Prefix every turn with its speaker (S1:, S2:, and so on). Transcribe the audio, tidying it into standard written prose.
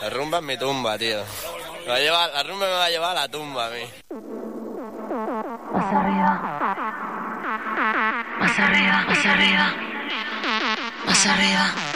S1: La rumba es mi tumba, tío. La rumba me va a llevar a la tumba a mí.
S2: Más arriba. Más arriba, más arriba. Más arriba.